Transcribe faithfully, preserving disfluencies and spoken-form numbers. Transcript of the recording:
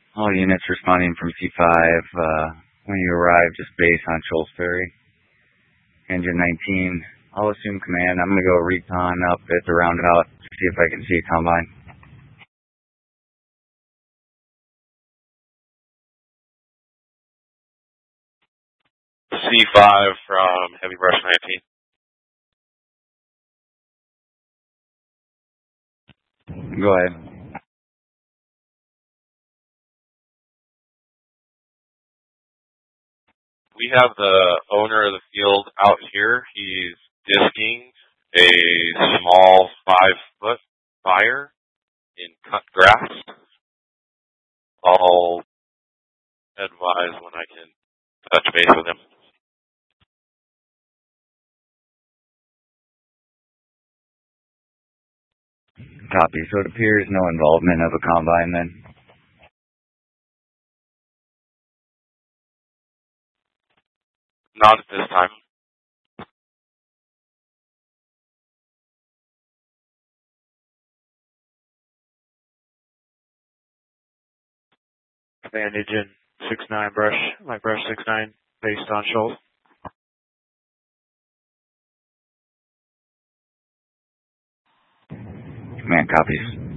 All units responding from C five. Uh, when you arrive, just base on Shoals Ferry. Engine nineteen. I'll assume command. I'm going to go recon up at the roundabout to see if I can see a combine. C five from Heavy Brush nineteen. Go ahead. We have the owner of the field out here. He's disking a small five-foot fire in cut grass. I'll advise when I can touch base with him. Copy. So it appears no involvement of a combine then. Not at this time. Advantage in six nine brush, my brush six nine based on Shoals. Command copies.